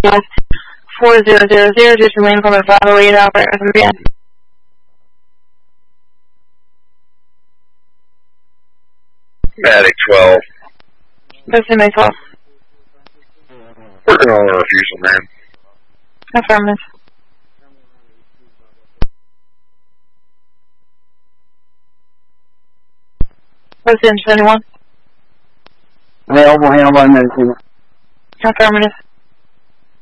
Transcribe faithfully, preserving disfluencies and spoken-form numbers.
four zero zero zero, just remain from the five oh eight operator again. Matic twelve. That's in my twelve. Working on a refusal, man. Affirmative. What's in seventy-one? Available, handle by medicine. Affirmative.